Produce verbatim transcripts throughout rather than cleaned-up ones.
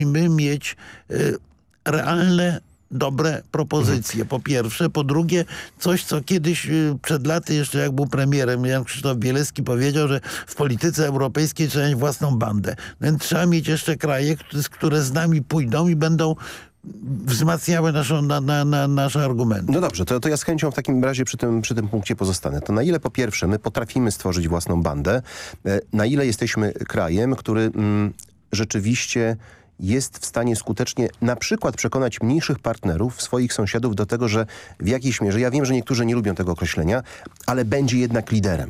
musimy mieć y, realne, dobre propozycje, po pierwsze. Po drugie, coś, co kiedyś y, przed laty, jeszcze jak był premierem, Jan Krzysztof Bielecki powiedział, że w polityce europejskiej trzeba mieć własną bandę. No więc trzeba mieć jeszcze kraje, które, które z nami pójdą i będą wzmacniały naszą, na, na, na, nasze argumenty. No dobrze, to, to ja z chęcią w takim razie przy tym, przy tym punkcie pozostanę. To na ile po pierwsze my potrafimy stworzyć własną bandę, na ile jesteśmy krajem, który mm, rzeczywiście jest w stanie skutecznie na przykład przekonać mniejszych partnerów, swoich sąsiadów do tego, że w jakiejś mierze, ja wiem, że niektórzy nie lubią tego określenia, ale będzie jednak liderem.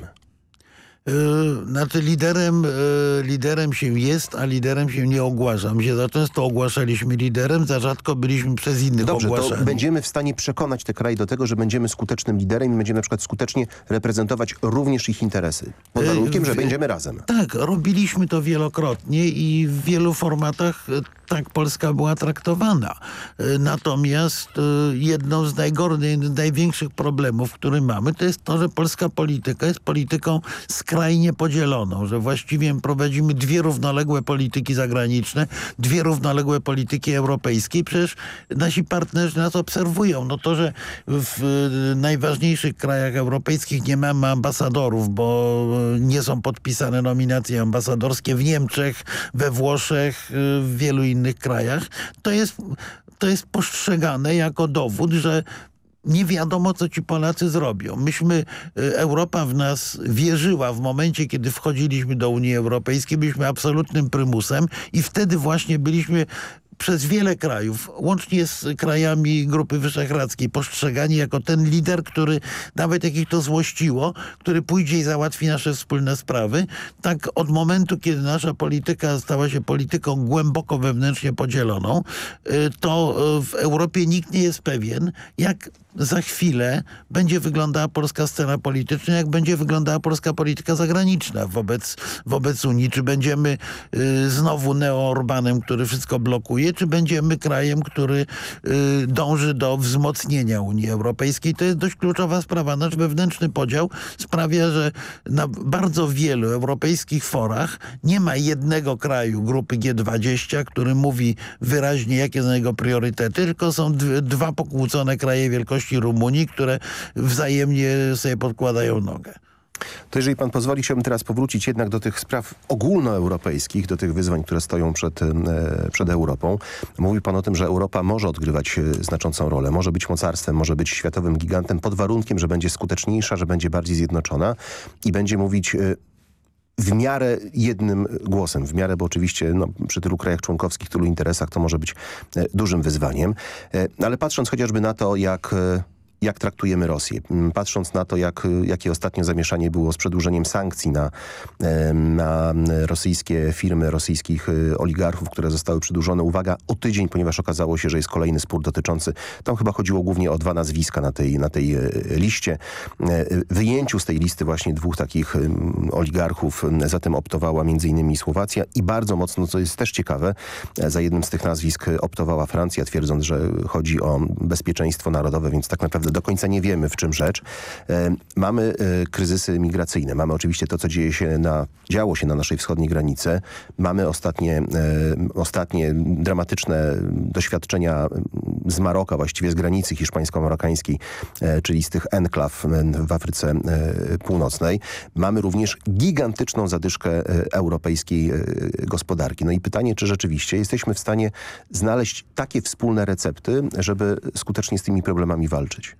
Yy, znaczy liderem, yy, liderem się jest, a liderem się nie ogłasza. My się za często ogłaszaliśmy liderem, za rzadko byliśmy przez innych Dobrze, ogłaszani. to będziemy w stanie przekonać te kraje do tego, że będziemy skutecznym liderem i będziemy na przykład skutecznie reprezentować również ich interesy. Pod warunkiem, że będziemy razem. Tak, robiliśmy to wielokrotnie i w wielu formatach tak Polska była traktowana. Natomiast jedną z najgorszych, największych problemów, które mamy, to jest to, że polska polityka jest polityką skrajnie podzieloną, że właściwie prowadzimy dwie równoległe polityki zagraniczne, dwie równoległe polityki europejskie. Przecież nasi partnerzy nas obserwują. No to, że w najważniejszych krajach europejskich nie mamy ambasadorów, bo nie są podpisane nominacje ambasadorskie w Niemczech, we Włoszech, w wielu innych krajach, to jest, to jest postrzegane jako dowód, że nie wiadomo, co ci Polacy zrobią. Myśmy, Europa w nas wierzyła w momencie, kiedy wchodziliśmy do Unii Europejskiej, byliśmy absolutnym prymusem i wtedy właśnie byliśmy przez wiele krajów, łącznie z krajami Grupy Wyszehradzkiej, postrzegani jako ten lider, który, nawet jak ich to złościło, który pójdzie i załatwi nasze wspólne sprawy. Tak od momentu, kiedy nasza polityka stała się polityką głęboko wewnętrznie podzieloną, to w Europie nikt nie jest pewien, jak za chwilę będzie wyglądała polska scena polityczna, jak będzie wyglądała polska polityka zagraniczna wobec, wobec Unii. Czy będziemy y, znowu neo-Orbanem, który wszystko blokuje, czy będziemy krajem, który y, dąży do wzmocnienia Unii Europejskiej. To jest dość kluczowa sprawa. Nasz wewnętrzny podział sprawia, że na bardzo wielu europejskich forach nie ma jednego kraju grupy G dwadzieścia, który mówi wyraźnie, jakie są jego priorytety, tylko są dwa pokłócone kraje wielkości Rumunii, które wzajemnie sobie podkładają nogę. To jeżeli pan pozwoli, chciałbym teraz powrócić jednak do tych spraw ogólnoeuropejskich, do tych wyzwań, które stoją przed, e, przed Europą. Mówił pan o tym, że Europa może odgrywać znaczącą rolę, może być mocarstwem, może być światowym gigantem pod warunkiem, że będzie skuteczniejsza, że będzie bardziej zjednoczona i będzie mówić e, w miarę jednym głosem, w miarę, bo oczywiście no, przy tylu krajach członkowskich, tylu interesach to może być e, dużym wyzwaniem. E, ale patrząc chociażby na to, jak... E, jak traktujemy Rosję. Patrząc na to, jak, jakie ostatnio zamieszanie było z przedłużeniem sankcji na, na rosyjskie firmy, rosyjskich oligarchów, które zostały przedłużone, uwaga, o tydzień, ponieważ okazało się, że jest kolejny spór dotyczący, tam chyba chodziło głównie o dwa nazwiska na tej, na tej liście. Wyjęciu z tej listy właśnie dwóch takich oligarchów za tym optowała między innymi Słowacja i bardzo mocno, co jest też ciekawe, za jednym z tych nazwisk optowała Francja, twierdząc, że chodzi o bezpieczeństwo narodowe, więc tak naprawdę do końca nie wiemy, w czym rzecz. E, mamy e, kryzysy migracyjne. Mamy oczywiście to, co dzieje się na, działo się na naszej wschodniej granicy. Mamy ostatnie, e, ostatnie dramatyczne doświadczenia z Maroka, właściwie z granicy hiszpańsko-marokańskiej, e, czyli z tych enklaw w Afryce e, Północnej. Mamy również gigantyczną zadyszkę e, europejskiej e, gospodarki. No i pytanie, czy rzeczywiście jesteśmy w stanie znaleźć takie wspólne recepty, żeby skutecznie z tymi problemami walczyć?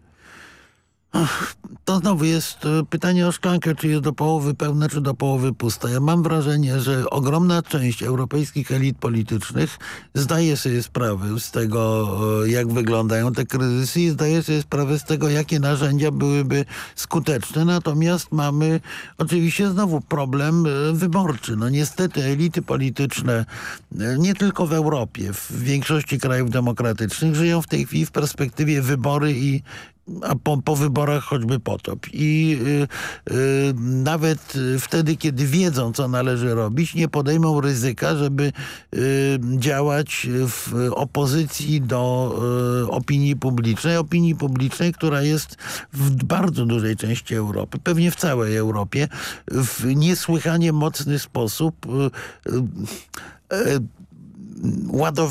To znowu jest pytanie o szklankę, czy jest do połowy pełna, czy do połowy pusta. Ja mam wrażenie, że ogromna część europejskich elit politycznych zdaje sobie sprawę z tego, jak wyglądają te kryzysy i zdaje sobie sprawę z tego, jakie narzędzia byłyby skuteczne. Natomiast mamy oczywiście znowu problem wyborczy. No niestety elity polityczne, nie tylko w Europie, w większości krajów demokratycznych żyją w tej chwili w perspektywie wybory i a po, po wyborach choćby potop. I y, y, nawet wtedy, kiedy wiedzą, co należy robić, nie podejmą ryzyka, żeby y, działać w opozycji do y, opinii publicznej. Opinii publicznej, która jest w bardzo dużej części Europy, pewnie w całej Europie, w niesłychanie mocny sposób y, y, y, ładowania